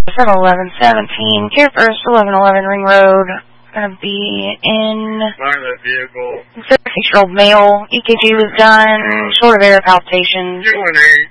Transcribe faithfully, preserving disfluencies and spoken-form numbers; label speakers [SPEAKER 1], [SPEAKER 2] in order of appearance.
[SPEAKER 1] seven eleven seventeen, Care First, eleven eleven Ring Road. Gonna be in
[SPEAKER 2] that vehicle.
[SPEAKER 1] thirty-six-year-old male. E K G was done. Short of air palpitations.
[SPEAKER 2] two one eight.